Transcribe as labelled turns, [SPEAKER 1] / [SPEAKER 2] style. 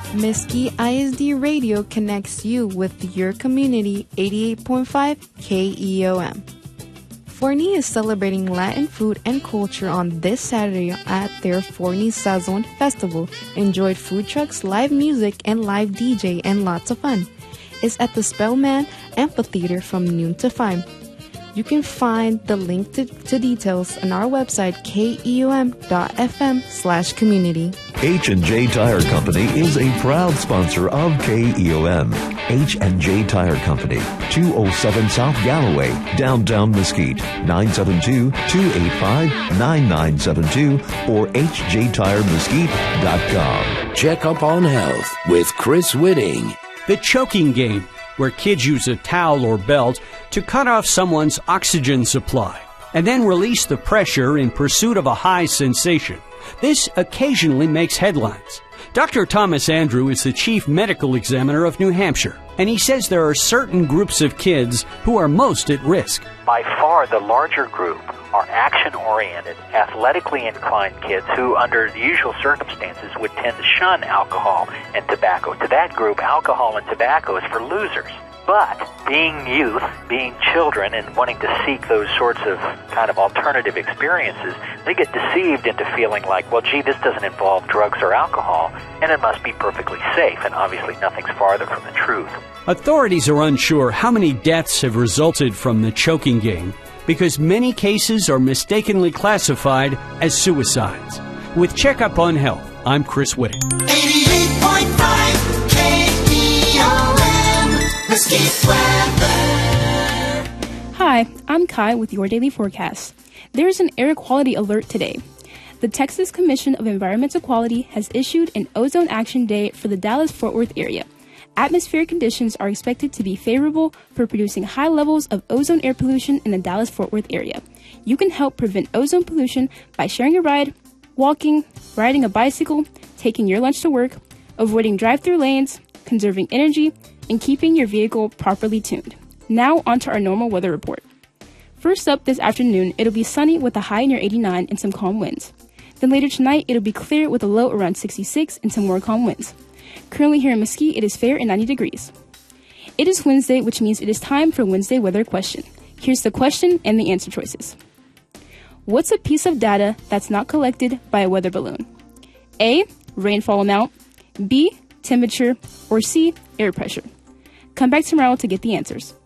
[SPEAKER 1] Mesquite ISD Radio connects you with your community 88.5 KEOM. Forney is celebrating Latin food and culture on this Saturday at their Forney Sazon Festival. Enjoy food trucks, live music, and live DJ, and lots of fun. It's at the Spellman Amphitheater from noon to 5. You can find the link to details on our website, keom.fm/community.
[SPEAKER 2] H&J Tire Company is a proud sponsor of KEOM. H&J Tire Company, 207 South Galloway, downtown Mesquite, 972-285-9972 or hjtiremesquite.com.
[SPEAKER 3] Check up on health with Chris Whitting.
[SPEAKER 4] The choking game, where kids use a towel or belt to cut off someone's oxygen supply and then release the pressure in pursuit of a high sensation. This occasionally makes headlines. Dr. Thomas Andrew is the chief medical examiner of New Hampshire, and he says there are certain groups of kids who are most at risk.
[SPEAKER 5] By far the larger group are action-oriented, athletically inclined kids who, under the usual circumstances, would tend to shun alcohol and tobacco. To that group, alcohol and tobacco is for losers. But being youth, being children, and wanting to seek those sorts of kind of alternative experiences, they get deceived into feeling like, well, gee, this doesn't involve drugs or alcohol, and it must be perfectly safe, and obviously nothing's farther from the truth.
[SPEAKER 4] Authorities are unsure how many deaths have resulted from the choking game because many cases are mistakenly classified as suicides. With Checkup on Health, I'm Chris Whitting.
[SPEAKER 6] 88.5 KEOM, Mesquite weather.
[SPEAKER 7] Hi, I'm Kai with your daily forecast. There's an air quality alert today. The Texas Commission of Environmental Quality has issued an Ozone Action Day for the Dallas-Fort Worth area. Atmospheric conditions are expected to be favorable for producing high levels of ozone air pollution in the Dallas-Fort Worth area. You can help prevent ozone pollution by sharing a ride, walking, riding a bicycle, taking your lunch to work, avoiding drive-through lanes, conserving energy, and keeping your vehicle properly tuned. Now onto our normal weather report. First up this afternoon, it'll be sunny with a high near 89 and some calm winds. Then later tonight, it'll be clear with a low around 66 and some more calm winds. Currently here in Mesquite, it is fair and 90 degrees. It is Wednesday, which means it is time for Wednesday weather question. Here's the question and the answer choices. What's a piece of data that's not collected by a weather balloon? A, rainfall amount, B, temperature, or C, air pressure? Come back tomorrow to get the answers.